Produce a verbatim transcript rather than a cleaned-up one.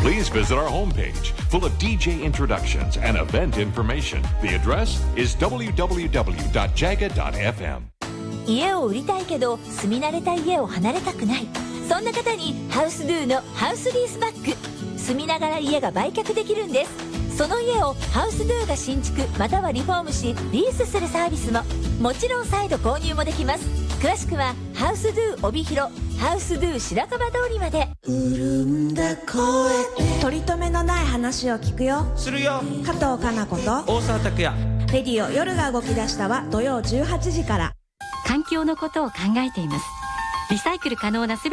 please visit our homepage full of D J introductions and event information. The address isダブリューダブリューダブリュードットジャガドットエフエム。 家を売りたいけど住み慣れた家を離れたくない、そんな方にハウスドゥのハウスリースバック。住みながら家が売却できるんです。その家をハウスドゥが新築またはリフォームしリースするサービスも、もちろん再度購入もできます。詳しくはハウスドゥ帯広ハウスドゥ白樺通りまで。 潤んだ声で取り留めのない話を聞くよ。 するよ。 加藤かな子と大沢拓也。 レディオ夜が動き出したは土曜じゅうはちじから。 環境のことを考えています。リサイクル可能なすべ